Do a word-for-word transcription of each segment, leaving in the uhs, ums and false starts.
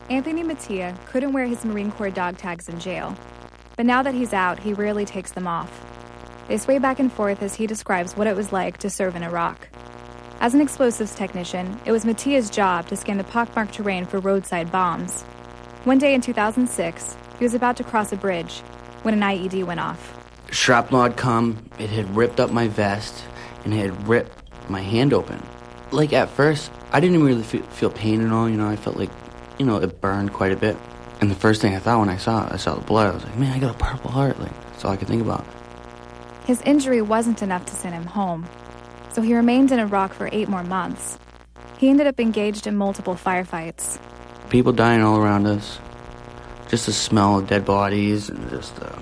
Anthony Mattia couldn't wear his Marine Corps dog tags in jail, but now that he's out, he rarely takes them off. They sway back and forth as he describes what it was like to serve in Iraq. As an explosives technician, it was Mattia's job to scan the pockmarked terrain for roadside bombs. One day in two thousand six, he was about to cross a bridge when an I E D went off. Shrapnel had come, it had ripped up my vest, and it had ripped my hand open. Like, at first, I didn't really feel, feel pain at all, you know, I felt like, you know, it burned quite a bit. And the first thing I thought when I saw it, I saw the blood, I was like, man, I got a purple heart, like, that's all I could think about. His injury wasn't enough to send him home, so he remained in Iraq for eight more months. He ended up engaged in multiple firefights. People dying all around us, just the smell of dead bodies, and just, uh,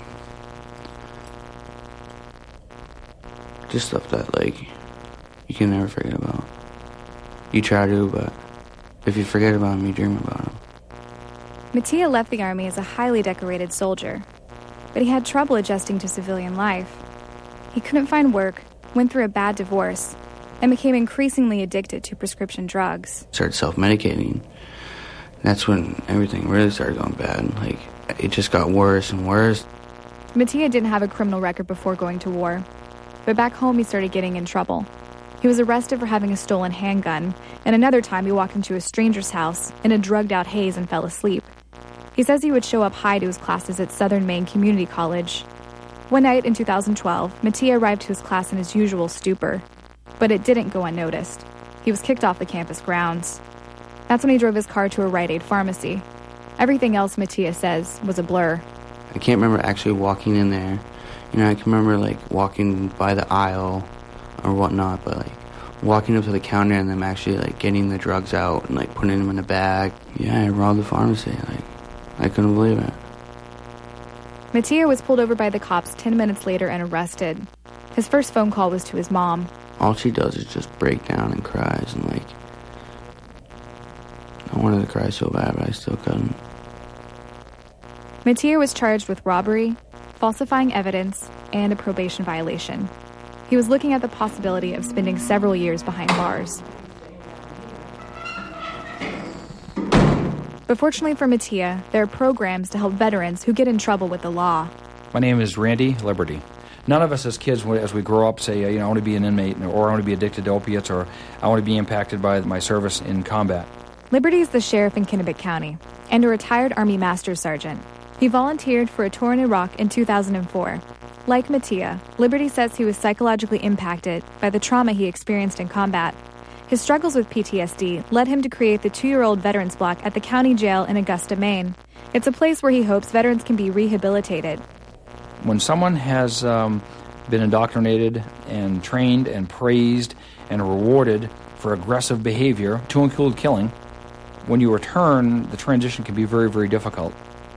just stuff that, like, you can never forget about. You try to, but if you forget about them, you dream about them. Mattia left the Army as a highly decorated soldier, but he had trouble adjusting to civilian life. He couldn't find work, went through a bad divorce, and became increasingly addicted to prescription drugs. Started self-medicating. That's when everything really started going bad. Like, it just got worse and worse. Mattia didn't have a criminal record before going to war, but back home he started getting in trouble. He was arrested for having a stolen handgun, and another time he walked into a stranger's house in a drugged-out haze and fell asleep. He says he would show up high to his classes at Southern Maine Community College. One night in two thousand twelve, Mattia arrived to his class in his usual stupor, but it didn't go unnoticed. He was kicked off the campus grounds. That's when he drove his car to a Rite Aid pharmacy. Everything else, Mattia says, was a blur. I can't remember actually walking in there. You know, I can remember, like, walking by the aisle or whatnot, but, like, walking up to the counter and them actually, like, getting the drugs out and, like, putting them in a bag. Yeah, I robbed the pharmacy. Like, I couldn't believe it. Mattia was pulled over by the cops ten minutes later and arrested. His first phone call was to his mom. All she does is just break down and cries, and, like, I wanted to cry so bad, but I still couldn't. Mattia was charged with robbery, falsifying evidence, and a probation violation. He was looking at the possibility of spending several years behind bars. But fortunately for Mattia, there are programs to help veterans who get in trouble with the law. My name is Randy Liberty. None of us as kids, as we grow up, say, you know, I want to be an inmate, or I want to be addicted to opiates, or I want to be impacted by my service in combat. Liberty is the sheriff in Kennebec County and a retired Army Master Sergeant. He volunteered for a tour in Iraq in two thousand four. Like Mattia, Liberty says he was psychologically impacted by the trauma he experienced in combat. His struggles with P T S D led him to create the two-year-old Veterans Block at the county jail in Augusta, Maine. It's a place where he hopes veterans can be rehabilitated. When someone has um, been indoctrinated and trained and praised and rewarded for aggressive behavior, to include killing, when you return, the transition can be very, very difficult.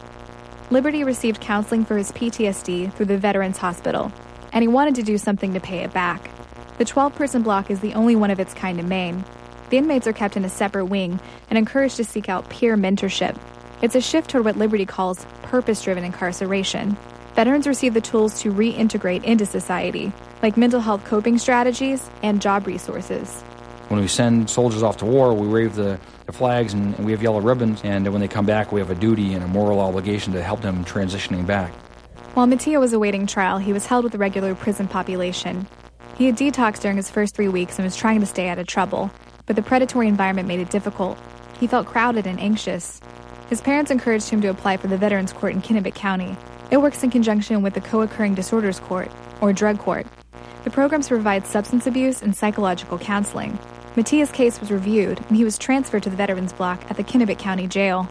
Liberty received counseling for his P T S D through the Veterans Hospital, and he wanted to do something to pay it back. The twelve-person block is the only one of its kind in Maine. The inmates are kept in a separate wing and encouraged to seek out peer mentorship. It's a shift toward what Liberty calls purpose-driven incarceration. Veterans receive the tools to reintegrate into society, like mental health coping strategies and job resources. When we send soldiers off to war, we wave the, the flags and, and we have yellow ribbons, and when they come back, we have a duty and a moral obligation to help them transitioning back. While Mattia was awaiting trial, he was held with the regular prison population. He had detoxed during his first three weeks and was trying to stay out of trouble, but the predatory environment made it difficult. He felt crowded and anxious. His parents encouraged him to apply for the Veterans Court in Kennebec County. It works in conjunction with the Co-occurring Disorders Court, or Drug Court. The programs provide substance abuse and psychological counseling. Mattia's case was reviewed, and he was transferred to the Veterans Block at the Kennebec County Jail.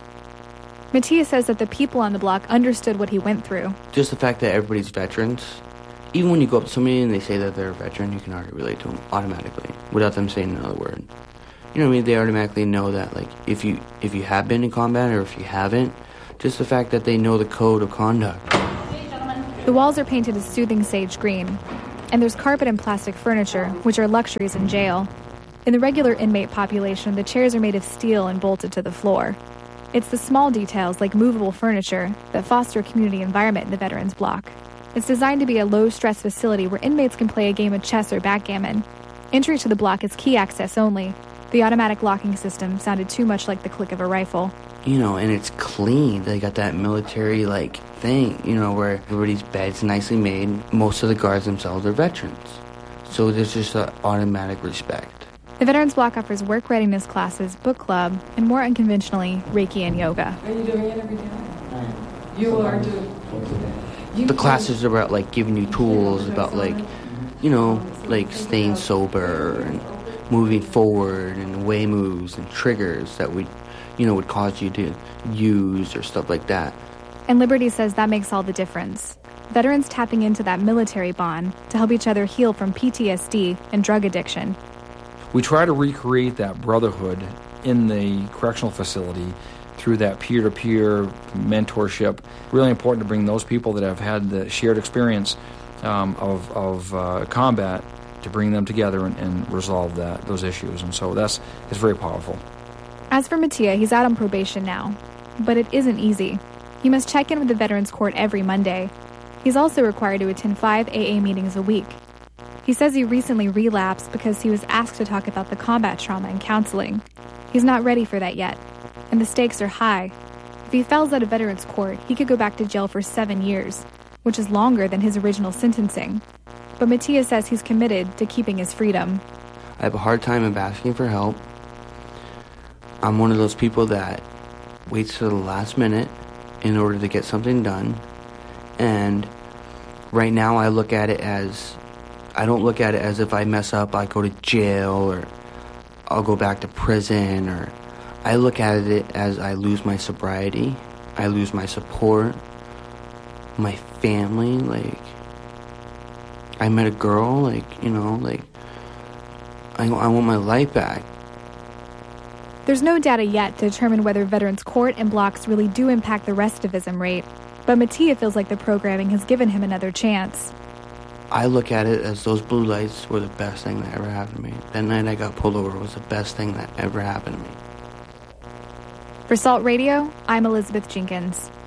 Mattia says that the people on the block understood what he went through. Just the fact that everybody's veterans, even when you go up to somebody and they say that they're a veteran, you can already relate to them automatically, without them saying another word. You know what I mean? They automatically know that, like, if you if you have been in combat or if you haven't, just the fact that they know the code of conduct. The walls are painted a soothing sage green, and there's carpet and plastic furniture, which are luxuries in jail. In the regular inmate population, the chairs are made of steel and bolted to the floor. It's the small details, like movable furniture, that foster a community environment in the Veterans Block. It's designed to be a low-stress facility where inmates can play a game of chess or backgammon. Entry to the block is key access only, The automatic locking system sounded too much like the click of a rifle. You know, and it's clean. They got that military, like, thing, you know, where everybody's bed's nicely made. Most of the guards themselves are veterans. So there's just an automatic respect. The Veterans Block offers work readiness classes, book club, and more unconventionally, Reiki and yoga. Are you doing it every day? You are doing it. The classes are about, like, giving you tools, about, like, you know, like staying sober and moving forward and way moves and triggers that would, you know, would cause you to use or stuff like that. And Liberty says that makes all the difference. Veterans tapping into that military bond to help each other heal from P T S D and drug addiction. We try to recreate that brotherhood in the correctional facility through that peer-to-peer mentorship. Really important to bring those people that have had the shared experience um, of, of uh, combat to bring them together and, and resolve that those issues. And so that's it's very powerful. As for Mattia, he's out on probation now. But it isn't easy. He must check in with the Veterans Court every Monday. He's also required to attend five A A meetings a week. He says he recently relapsed because he was asked to talk about the combat trauma in counseling. He's not ready for that yet, and the stakes are high. If he fails out of Veterans Court, he could go back to jail for seven years, which is longer than his original sentencing. But Mattia says he's committed to keeping his freedom. I have a hard time of asking for help. I'm one of those people that waits to the last minute in order to get something done. And right now I look at it as, I don't look at it as if I mess up, I go to jail or I'll go back to prison, or I look at it as I lose my sobriety, I lose my support, my family. Like, I met a girl, like, you know, like, I, I want my life back. There's no data yet to determine whether Veterans Court and blocks really do impact the recidivism rate, but Mattia feels like the programming has given him another chance. I look at it as those blue lights were the best thing that ever happened to me. That night I got pulled over was the best thing that ever happened to me. For Salt Radio, I'm Elizabeth Jenkins.